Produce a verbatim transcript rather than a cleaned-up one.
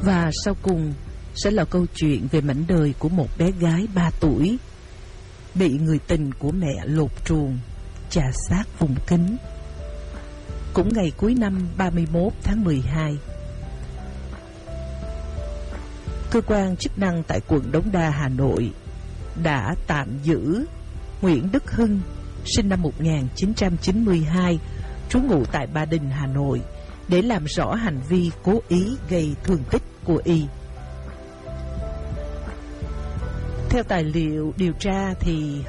Và sau cùng sẽ là câu chuyện về mảnh đời của một bé gái ba tuổi bị người tình của mẹ lột truồng, chà xác vùng kính. Cũng ngày cuối năm ba mươi mốt tháng mười hai, cơ quan chức năng tại quận Đống Đa, Hà Nội đã tạm giữ Nguyễn Đức Hưng, sinh năm một nghìn chín trăm chín mươi hai, trú ngụ tại Ba Đình, Hà Nội, để làm rõ hành vi cố ý gây thương tích của y. Theo tài liệu điều tra thì